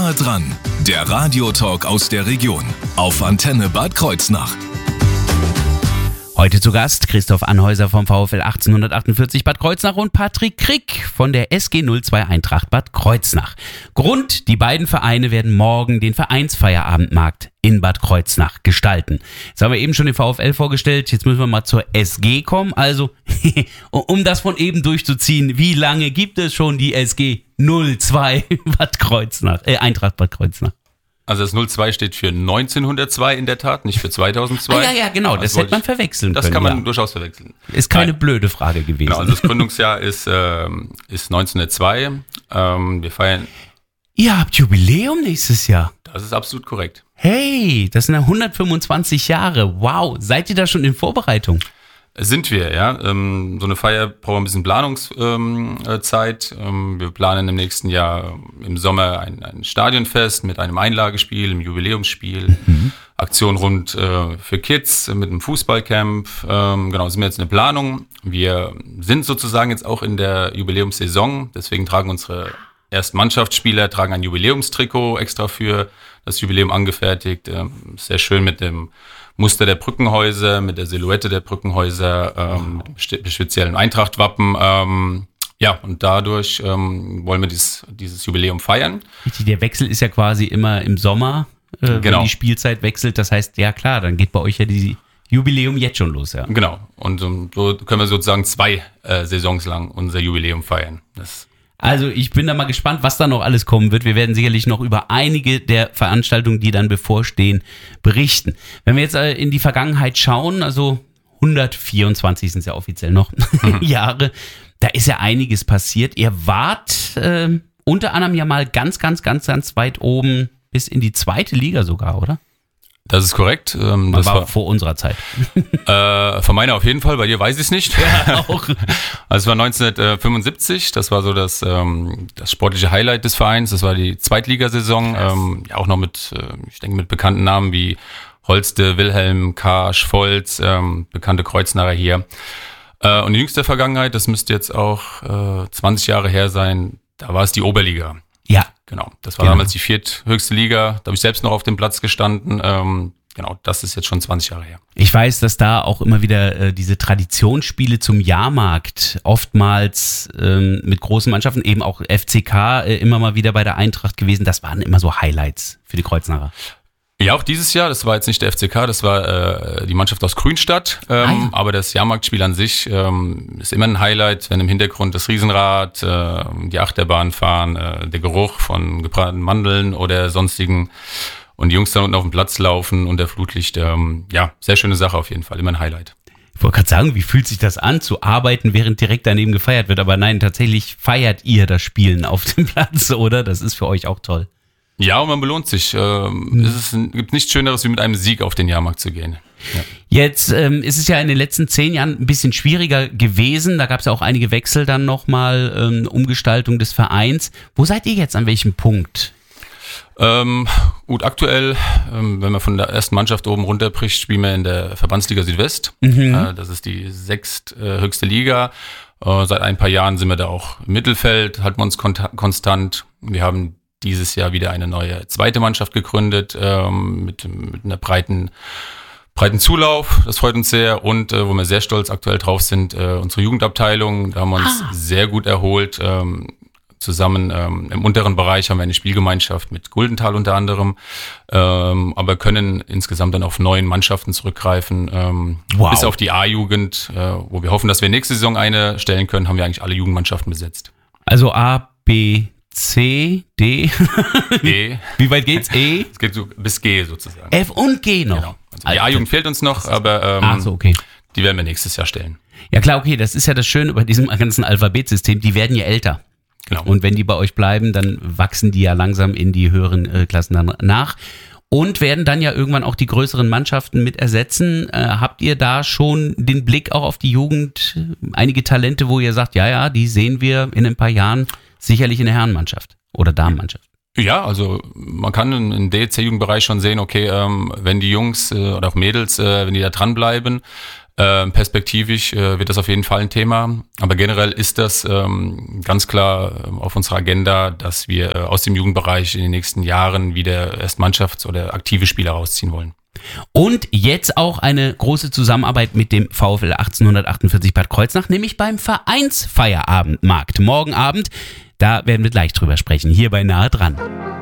Nah dran, der Radiotalk aus der Region auf Antenne Bad Kreuznach. Heute zu Gast Christoph Anhäuser vom VfL 1848 Bad Kreuznach und Patrick Krick von der SG 02 Eintracht Bad Kreuznach. Grund: die beiden Vereine werden morgen den Vereinsfeierabendmarkt in Bad Kreuznach gestalten. Jetzt haben wir eben schon den VfL vorgestellt, jetzt müssen wir mal zur SG kommen. Also, um das von eben durchzuziehen, wie lange gibt es schon die SG 02 Bad Kreuznach, Eintracht Bad Kreuznach? Also das 02 steht für 1902 in der Tat, nicht für 2002. Ja, genau, das hätte man verwechseln können. Das kann man durchaus verwechseln. Ist keine blöde Frage gewesen. Genau, also das Gründungsjahr ist 1902. Wir feiern... Ihr habt Jubiläum nächstes Jahr. Das ist absolut korrekt. Hey, das sind ja 125 Jahre. Wow, seid ihr da schon in Vorbereitung? Sind wir, ja. So eine Feier braucht ein bisschen Planungszeit. Wir planen im nächsten Jahr im Sommer ein Stadionfest mit einem Einlagespiel, einem Jubiläumsspiel, Aktion rund für Kids mit einem Fußballcamp. Genau, sind wir jetzt in der Planung. Wir sind sozusagen jetzt auch in der Jubiläumssaison, deswegen tragen unsere ersten Mannschaftsspieler ein Jubiläumstrikot extra für das Jubiläum angefertigt. Sehr schön mit dem Muster der Brückenhäuser, mit der Silhouette der Brückenhäuser, mit dem speziellen Eintracht-Wappen. Ja, und dadurch wollen wir dieses Jubiläum feiern. Richtig, der Wechsel ist ja quasi immer im Sommer, genau. Wenn die Spielzeit wechselt. Das heißt, ja klar, dann geht bei euch ja die Jubiläum jetzt schon los. Ja. Genau, und so können wir sozusagen 2 Saisons lang unser Jubiläum feiern. Also ich bin da mal gespannt, was da noch alles kommen wird. Wir werden sicherlich noch über einige der Veranstaltungen, die dann bevorstehen, berichten. Wenn wir jetzt in die Vergangenheit schauen, also 124 sind es ja offiziell noch Jahre, da ist ja einiges passiert. Ihr wart unter anderem ja mal ganz weit oben bis in die 2. Liga sogar, oder? Das ist korrekt. Das war vor unserer Zeit. Von meiner auf jeden Fall, bei dir weiß ich es nicht. Ja, auch. Also es war 1975, das war so das sportliche Highlight des Vereins. Das war die Zweitligasaison, auch noch mit bekannten Namen wie Holste, Wilhelm, Karsch, Volz, bekannte Kreuznacher hier. Und die jüngste Vergangenheit, das müsste jetzt auch 20 Jahre her sein, da war es die Oberliga. Ja. Genau, das war damals die 4. höchste Liga, da habe ich selbst noch auf dem Platz gestanden. Genau, das ist jetzt schon 20 Jahre her. Ich weiß, dass da auch immer wieder diese Traditionsspiele zum Jahrmarkt oftmals mit großen Mannschaften, eben auch FCK immer mal wieder bei der Eintracht gewesen. Das waren immer so Highlights für die Kreuznacher. Ja, auch dieses Jahr, das war jetzt nicht der FCK, das war die Mannschaft aus Grünstadt, aber das Jahrmarktspiel an sich ist immer ein Highlight, wenn im Hintergrund das Riesenrad, die Achterbahn fahren, der Geruch von gebratenen Mandeln oder sonstigen und die Jungs dann unten auf dem Platz laufen und der Flutlicht, ja, sehr schöne Sache auf jeden Fall, immer ein Highlight. Ich wollte gerade sagen, wie fühlt sich das an, zu arbeiten, während direkt daneben gefeiert wird, aber nein, tatsächlich feiert ihr das Spielen auf dem Platz, oder? Das ist für euch auch toll. Ja, und man belohnt sich. Es gibt nichts Schöneres, wie mit einem Sieg auf den Jahrmarkt zu gehen. Ja. Jetzt ist es ja in den letzten 10 Jahren ein bisschen schwieriger gewesen. Da gab es ja auch einige Wechsel dann nochmal, Umgestaltung des Vereins. Wo seid ihr jetzt, an welchem Punkt? Gut, aktuell, wenn man von der ersten Mannschaft oben runterbricht, spielen wir in der Verbandsliga Südwest. Das ist die 6. höchste Liga. Seit ein paar Jahren sind wir da auch im Mittelfeld, halten wir uns konstant. Wir haben dieses Jahr wieder eine neue 2. Mannschaft gegründet, mit einer breiten Zulauf. Das freut uns sehr. Und wo wir sehr stolz aktuell drauf sind, unsere Jugendabteilung. Da haben wir uns sehr gut erholt. Zusammen im unteren Bereich haben wir eine Spielgemeinschaft mit Guldenthal unter anderem. Aber können insgesamt dann auf 9 Mannschaften zurückgreifen. Wow. Bis auf die A-Jugend, wo wir hoffen, dass wir nächste Saison eine stellen können, haben wir eigentlich alle Jugendmannschaften besetzt. Also A, B, C, D. E. Wie weit geht's? E? Es geht so bis G sozusagen. F und G noch. Genau. Also die A-Jugend fehlt uns noch, aber okay. Die werden wir nächstes Jahr stellen. Ja klar, okay, das ist ja das Schöne bei diesem ganzen Alphabetsystem. Die werden ja älter. Genau. Und wenn die bei euch bleiben, dann wachsen die ja langsam in die höheren Klassen dann nach. Und werden dann ja irgendwann auch die größeren Mannschaften mit ersetzen. Habt ihr da schon den Blick auch auf die Jugend? Einige Talente, wo ihr sagt, ja, die sehen wir in ein paar Jahren sicherlich in der Herrenmannschaft oder Damenmannschaft. Ja, also man kann im DEC-Jugendbereich schon sehen, okay, wenn die Jungs oder auch Mädels, wenn die da dranbleiben, Perspektivisch wird das auf jeden Fall ein Thema, aber generell ist das ganz klar auf unserer Agenda, dass wir aus dem Jugendbereich in den nächsten Jahren wieder erst Mannschafts- oder aktive Spieler rausziehen wollen. Und jetzt auch eine große Zusammenarbeit mit dem VfL 1848 Bad Kreuznach, nämlich beim Vereinsfeierabendmarkt. Morgen Abend, da werden wir gleich drüber sprechen, hier bei Nahe dran.